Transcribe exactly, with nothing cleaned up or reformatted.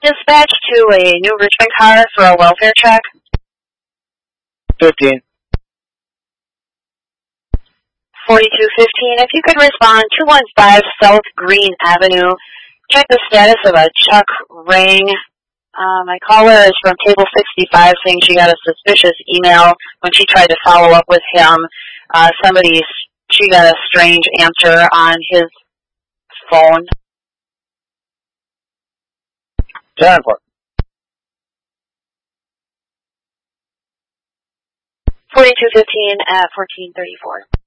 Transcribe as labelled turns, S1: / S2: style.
S1: Dispatch to a New Richmond car for a welfare check.
S2: fifteen.
S1: forty-two fifteen, if you could respond, two one five South Green Avenue. Check the status of a Chuck ring. Uh, my caller is from table sixty-five saying she got a suspicious email when she tried to follow up with him. Uh, somebody, she got a strange answer on his phone.
S2: ten four.
S1: forty-two fifteen at fourteen thirty-four.